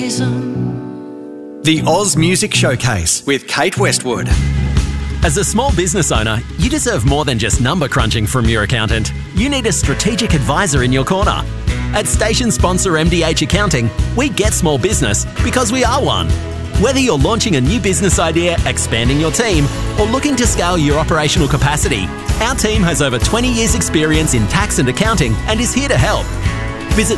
The Oz Music Showcase with Kate Westwood. As a small business owner, you deserve more than just number crunching from your accountant. You need a strategic advisor in your corner. At station sponsor MDH Accounting, we get small business because we are one. Whether you're launching a new business idea, expanding your team, or looking to scale your operational capacity, our team has over 20 years' experience in tax and accounting and is here to help. Visit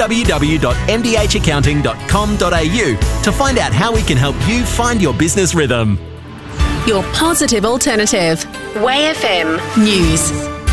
www.mdhaccounting.com.au to find out how we can help you find your business rhythm. Your positive alternative. Way FM News.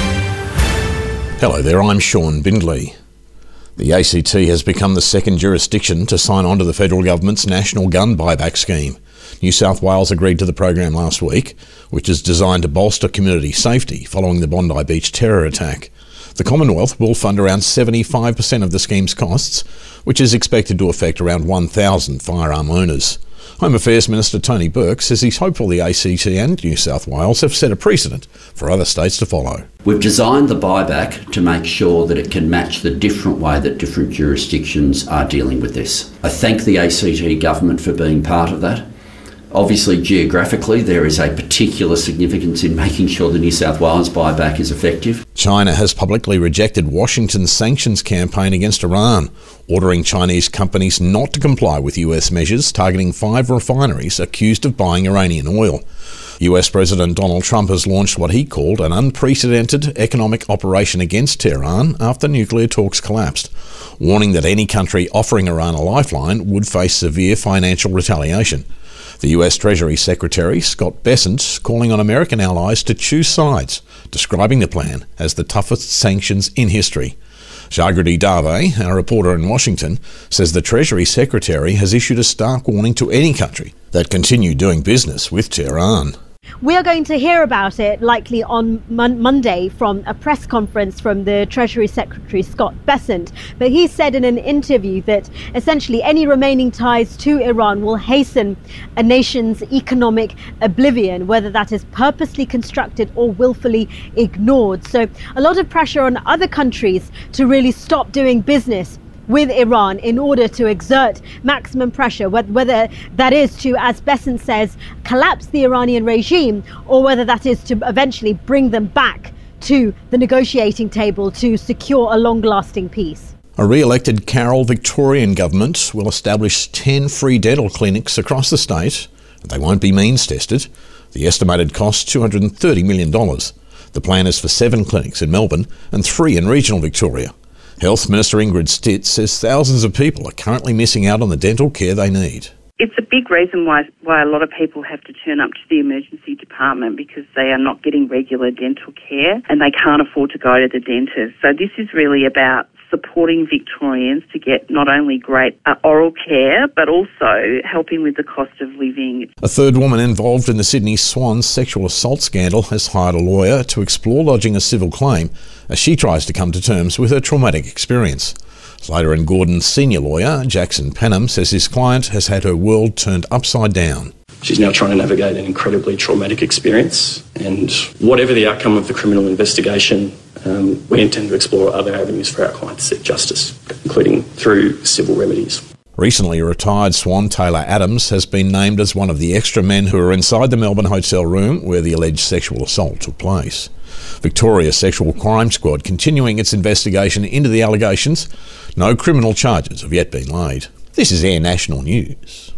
Hello there, I'm Sean Bindley. The ACT has become the second jurisdiction to sign on to the federal government's national gun buyback scheme. New South Wales agreed to the program last week, which is designed to bolster community safety following the Bondi Beach terror attack. The Commonwealth will fund around 75% of the scheme's costs, which is expected to affect around 1,000 firearm owners. Home Affairs Minister Tony Burke says he's hopeful the ACT and New South Wales have set a precedent for other states to follow. We've designed the buyback to make sure that it can match the different way that different jurisdictions are dealing with this. I thank the ACT government for being part of that. Obviously, geographically, there is a particular significance in making sure the New South Wales buyback is effective. China has publicly rejected Washington's sanctions campaign against Iran, ordering Chinese companies not to comply with US measures targeting 5 refineries accused of buying Iranian oil. US President Donald Trump has launched what he called an unprecedented economic operation against Tehran after nuclear talks collapsed, warning that any country offering Iran a lifeline would face severe financial retaliation. The US Treasury Secretary, Scott Bessent, calling on American allies to choose sides, describing the plan as the toughest sanctions in history. Jagrati Dave, our reporter in Washington, says the Treasury Secretary has issued a stark warning to any country that continue doing business with Tehran. We are going to hear about it likely on Monday from a press conference from the Treasury Secretary Scott Bessent. But he said in an interview that essentially any remaining ties to Iran will hasten a nation's economic oblivion, whether that is purposely constructed or willfully ignored. So a lot of pressure on other countries to really stop doing business with Iran in order to exert maximum pressure, whether that is to, as Bessent says, collapse the Iranian regime, or whether that is to eventually bring them back to the negotiating table to secure a long-lasting peace. A re-elected Carroll Victorian government will establish 10 free dental clinics across the state. They won't be means tested. The estimated cost $230 million. The plan is for 7 clinics in Melbourne and 3 in regional Victoria. Health Minister Ingrid Stitt says thousands of people are currently missing out on the dental care they need. It's a big reason why a lot of people have to turn up to the emergency department, because they are not getting regular dental care and they can't afford to go to the dentist. So this is really about supporting Victorians to get not only great oral care, but also helping with the cost of living. A third woman involved in the Sydney Swans sexual assault scandal has hired a lawyer to explore lodging a civil claim as she tries to come to terms with her traumatic experience. Slater and Gordon's senior lawyer, Jackson Penham, says his client has had her world turned upside down. She's now trying to navigate an incredibly traumatic experience, and whatever the outcome of the criminal investigation, we intend to explore other avenues for our client to seek justice, including through civil remedies. Recently, retired Swan Taylor Adams has been named as one of the extra men who are inside the Melbourne hotel room where the alleged sexual assault took place. Victoria's Sexual Crime Squad continuing its investigation into the allegations. No criminal charges have yet been laid. This is Air National News.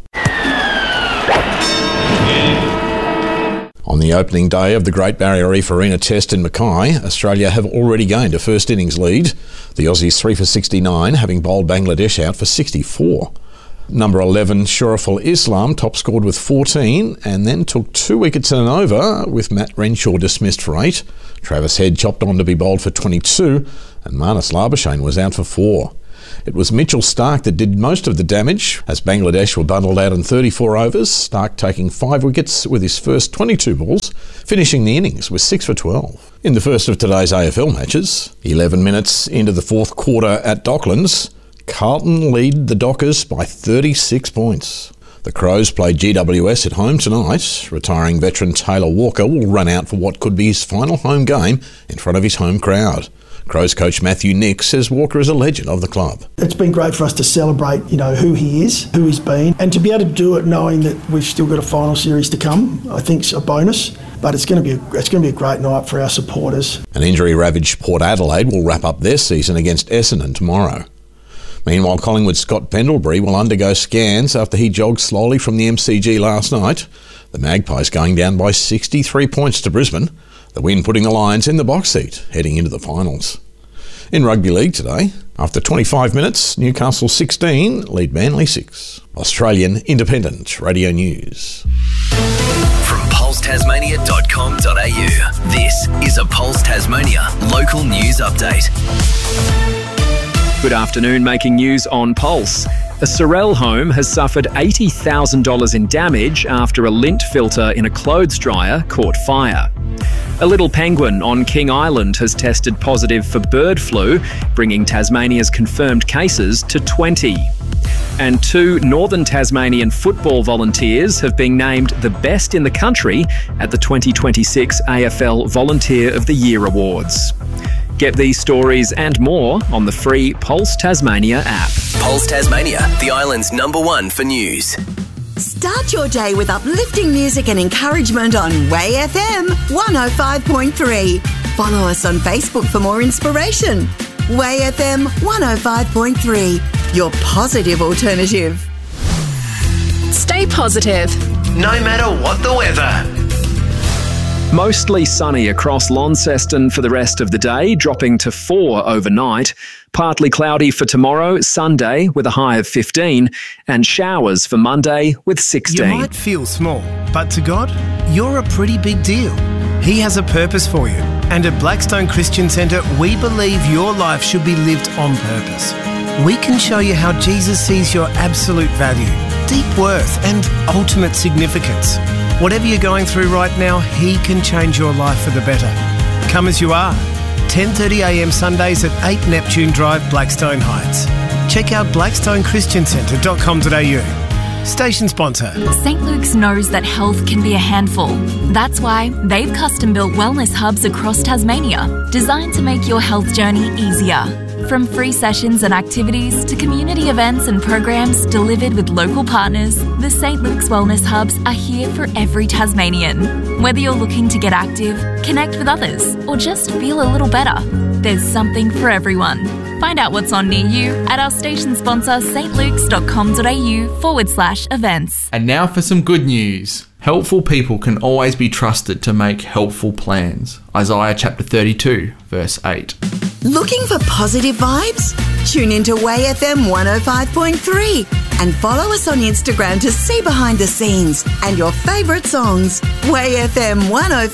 On the opening day of the Great Barrier Reef Arena Test in Mackay, Australia have already gained a first innings lead. The Aussies 3 for 69, having bowled Bangladesh out for 64. Number 11, Shuraful Islam, top scored with 14 and then took 2 wickets in an over, with Matt Renshaw dismissed for 8. Travis Head chopped on to be bowled for 22 and Marnus Labuschagne was out for 4. It was Mitchell Starc that did most of the damage as Bangladesh were bundled out in 34 overs, Starc taking 5 wickets with his first 22 balls, finishing the innings with 6 for 12. In the first of today's AFL matches, 11 minutes into the fourth quarter at Docklands, Carlton lead the Dockers by 36 points. The Crows play GWS at home tonight. Retiring veteran Taylor Walker will run out for what could be his final home game in front of his home crowd. Crows coach Matthew Nick says Walker is a legend of the club. It's been great for us to celebrate, who he is, who he's been, and to be able to do it knowing that we've still got a final series to come, I think is a bonus. But it's going to be a great night for our supporters. An injury-ravaged Port Adelaide will wrap up their season against Essendon tomorrow. Meanwhile, Collingwood's Scott Pendlebury will undergo scans after he jogged slowly from the MCG last night. The Magpies going down by 63 points to Brisbane. The win putting the Lions in the box seat, heading into the finals. In Rugby League today, after 25 minutes, Newcastle 16 lead Manly 6. Australian Independent Radio News. From pulsetasmania.com.au, this is a Pulse Tasmania local news update. Good afternoon, making news on Pulse. A Sorell home has suffered $80,000 in damage after a lint filter in a clothes dryer caught fire. A little penguin on King Island has tested positive for bird flu, bringing Tasmania's confirmed cases to 20. And 2 Northern Tasmanian football volunteers have been named the best in the country at the 2026 AFL Volunteer of the Year Awards. Get these stories and more on the free Pulse Tasmania app. Pulse Tasmania, the island's #1 for news. Start your day with uplifting music and encouragement on Way FM 105.3. Follow us on Facebook for more inspiration. Way FM 105.3, your positive alternative. Stay positive, no matter what the weather. Mostly sunny across Launceston for the rest of the day, dropping to 4 overnight. Partly cloudy for tomorrow, Sunday, with a high of 15, and showers for Monday with 16. You might feel small, but to God, you're a pretty big deal. He has a purpose for you. And at Blackstone Christian Centre, we believe your life should be lived on purpose. We can show you how Jesus sees your absolute value, deep worth, and ultimate significance. Whatever you're going through right now, He can change your life for the better. Come as you are. 10:30am Sundays at 8 Neptune Drive, Blackstone Heights. Check out blackstonechristiancentre.com.au. Station sponsor. St. Luke's knows that health can be a handful. That's why they've custom-built wellness hubs across Tasmania, designed to make your health journey easier. From free sessions and activities to community events and programs delivered with local partners, the St. Luke's Wellness Hubs are here for every Tasmanian. Whether you're looking to get active, connect with others, or just feel a little better, there's something for everyone. Find out what's on near you at our station sponsor stlukes.com.au/events. And now for some good news. Helpful people can always be trusted to make helpful plans. Isaiah chapter 32, verse 8. Looking for positive vibes? Tune into Way FM 105.3 and follow us on Instagram to see behind the scenes and your favourite songs. Way FM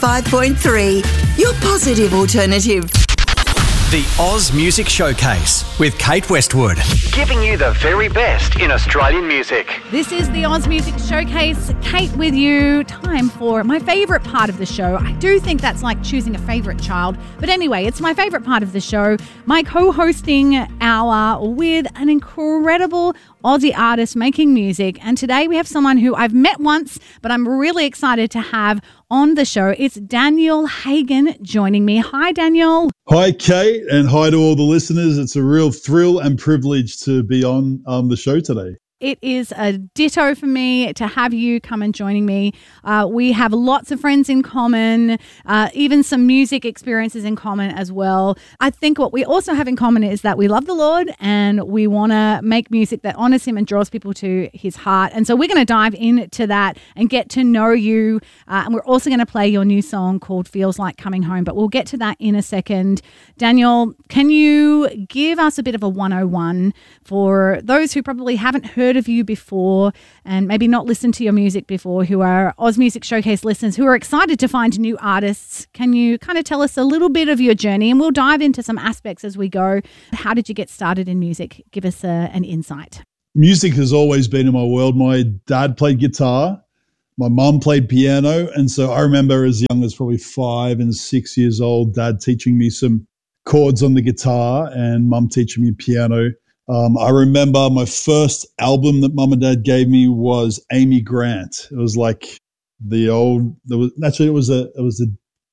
105.3, your positive alternative. The Oz Music Showcase with Kate Westwood. Giving you the very best in Australian music. This is the Oz Music Showcase. Kate with you. Time for my favourite part of the show. I do think that's like choosing a favourite child. But anyway, it's my favourite part of the show. My co-hosting hour with an incredible Aussie artist making music. And today we have someone who I've met once, but I'm really excited to have on the show. It's Daniel Hagen joining me. Hi, Daniel. Hi, Kate, and hi to all the listeners. It's a real thrill and privilege to be on the show today. It is a ditto for me to have you come and joining me. We have lots of friends in common, even some music experiences in common as well. I think what we also have in common is that we love the Lord and we want to make music that honors Him and draws people to His heart. And so we're going to dive into that and get to know you. And we're also going to play your new song called Feels Like Coming Home, but we'll get to that in a second. Daniel, can you give us a bit of a 101 for those who probably haven't heard of you before and maybe not listened to your music before, who are Oz Music Showcase listeners who are excited to find new artists? Can you kind of tell us a little bit of your journey, and we'll dive into some aspects as we go. How did you get started in music? Give us an insight. Music has always been in my world. My dad played guitar. My mum played piano. And so I remember as young as probably 5 and 6 years old, Dad teaching me some chords on the guitar and Mum teaching me piano. I remember my first album that Mum and Dad gave me was Amy Grant. It was like it was a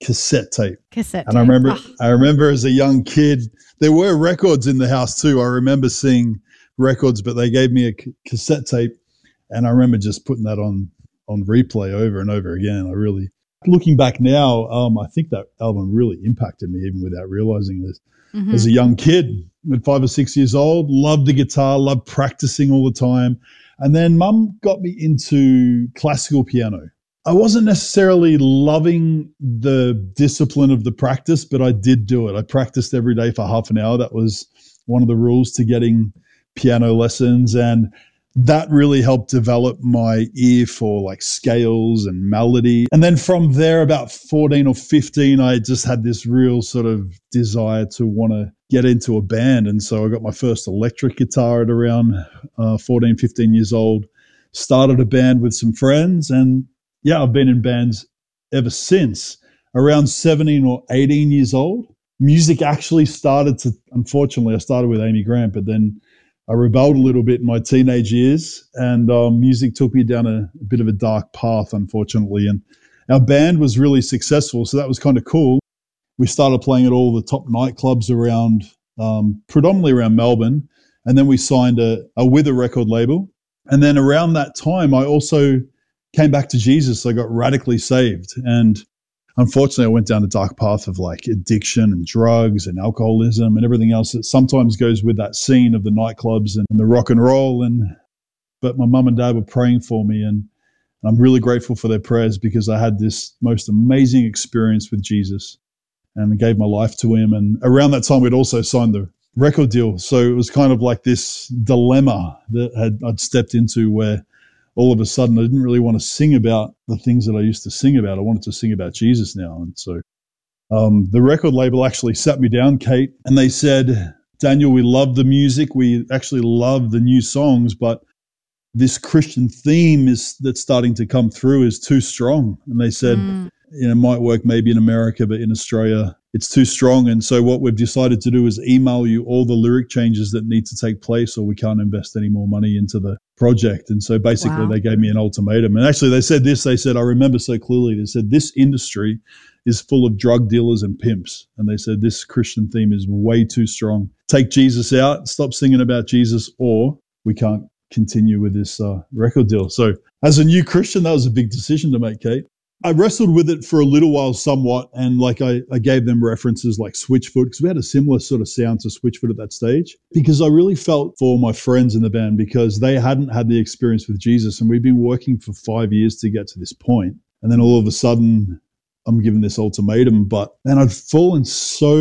cassette tape. Cassette and tape. I remember as a young kid, there were records in the house too. I remember seeing records, but they gave me a cassette tape, and I remember just putting that on replay over and over again. Looking back now, I think that album really impacted me even without realizing this. Mm-hmm. As a young kid, at 5 or 6 years old, loved the guitar, loved practicing all the time. And then Mum got me into classical piano. I wasn't necessarily loving the discipline of the practice, but I did do it. I practiced every day for half an hour. That was one of the rules to getting piano lessons. And that really helped develop my ear for like scales and melody. And then from there, about 14 or 15, I just had this real sort of desire to want to get into a band. And so I got my first electric guitar at around 14, 15 years old, started a band with some friends. And yeah, I've been in bands ever since. Around 17 or 18 years old, music actually started to, unfortunately, I started with Amy Grant, but then I rebelled a little bit in my teenage years, and music took me down a bit of a dark path, unfortunately. And our band was really successful, so that was kind of cool. We started playing at all the top nightclubs around, predominantly around Melbourne, and then we signed a with a record label. And then around that time, I also came back to Jesus. I got radically saved, and unfortunately, I went down a dark path of like addiction and drugs and alcoholism and everything else that sometimes goes with that scene of the nightclubs and the rock and roll. But my mum and dad were praying for me, and I'm really grateful for their prayers because I had this most amazing experience with Jesus and gave my life to him. And around that time, we'd also signed the record deal. So it was kind of like this dilemma that I'd stepped into where all of a sudden I didn't really want to sing about the things that I used to sing about. I wanted to sing about Jesus now. And so the record label actually sat me down, Kate, and they said, Daniel, we love the music. We actually love the new songs, but this Christian theme that's starting to come through is too strong. And they said, it might work maybe in America, but in Australia, it's too strong. And so what we've decided to do is email you all the lyric changes that need to take place, or we can't invest any more money into the project. And so basically They gave me an ultimatum. And actually they said, I remember so clearly, they said, this industry is full of drug dealers and pimps. And they said, this Christian theme is way too strong. Take Jesus out, stop singing about Jesus, or we can't continue with this record deal. So as a new Christian, that was a big decision to make, Kate. I wrestled with it for a little while somewhat, and like I gave them references like Switchfoot, because we had a similar sort of sound to Switchfoot at that stage, because I really felt for my friends in the band because they hadn't had the experience with Jesus, and we'd been working for 5 years to get to this point. And then all of a sudden, I'm given this ultimatum, but man, I'd fallen so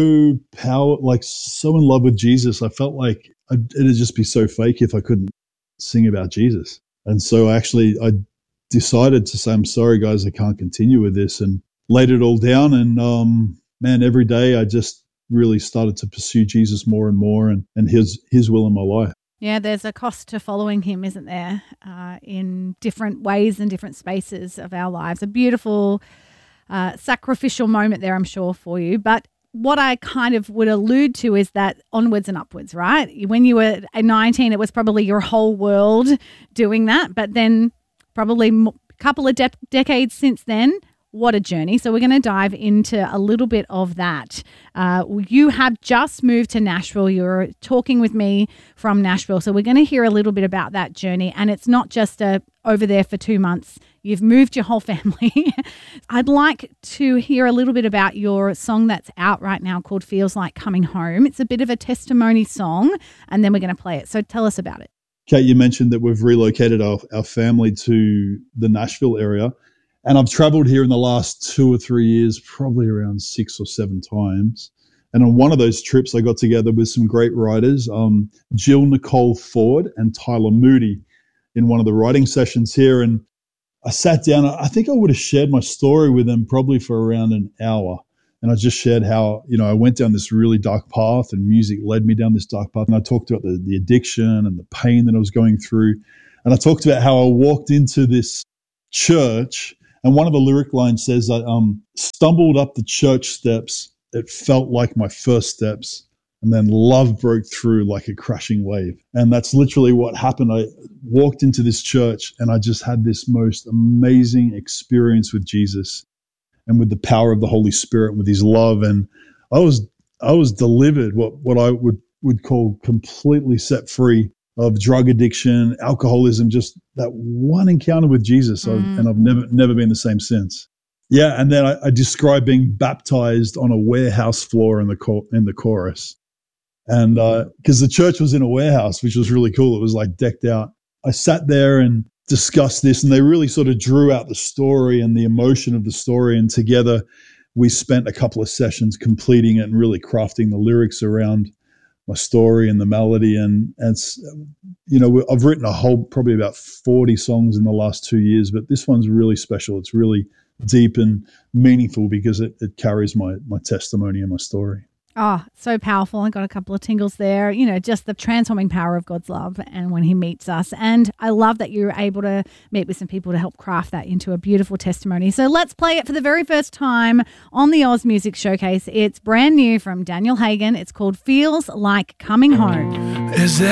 in love with Jesus. I felt like it'd just be so fake if I couldn't sing about Jesus. And so I decided to say, I'm sorry, guys, I can't continue with this, and laid it all down. And every day I just really started to pursue Jesus more and more and his will in my life. Yeah, there's a cost to following him, isn't there, in different ways and different spaces of our lives. A beautiful sacrificial moment there, I'm sure, for you. But what I kind of would allude to is that onwards and upwards, right? When you were 19, it was probably your whole world doing that. But then probably a couple of decades since then, what a journey. So we're going to dive into a little bit of that. You have just moved to Nashville. You're talking with me from Nashville. So we're going to hear a little bit about that journey. And it's not just over there for 2 months. You've moved your whole family. I'd like to hear a little bit about your song that's out right now called Feels Like Coming Home. It's a bit of a testimony song, and then we're going to play it. So tell us about it. Kate, you mentioned that we've relocated our family to the Nashville area, and I've traveled here in the last 2 or 3 years, probably around 6 or 7 times. And on one of those trips, I got together with some great writers, Jill Nicole Ford and Tyler Moody, in one of the writing sessions here. And I sat down. I think I would have shared my story with them probably for around an hour. And I just shared how, I went down this really dark path and music led me down this dark path. And I talked about the addiction and the pain that I was going through. And I talked about how I walked into this church, and one of the lyric lines says, I stumbled up the church steps. It felt like my first steps. And then love broke through like a crashing wave. And that's literally what happened. I walked into this church and I just had this most amazing experience with Jesus. and with the power of the Holy Spirit, with his love. And I was delivered what I would call completely set free of drug addiction, alcoholism, just that one encounter with Jesus. And I've never been the same since. Yeah, and then I describe being baptized on a warehouse floor in the chorus. And because the church was in a warehouse, which was really cool. It was like decked out. I sat there and discussed this, and they really sort of drew out the story and the emotion of the story. And together we spent a couple of sessions completing it and really crafting the lyrics around my story and the melody. And it's, I've written probably about 40 songs in the last 2 years, but this one's really special. It's really deep and meaningful because it carries my testimony and my story. Oh, so powerful. I got a couple of tingles there, just the transforming power of God's love and when he meets us. And I love that you're able to meet with some people to help craft that into a beautiful testimony. So let's play it for the very first time on the Oz Music Showcase. It's brand new from Daniel Hagen. It's called Feels Like Coming Home. Is there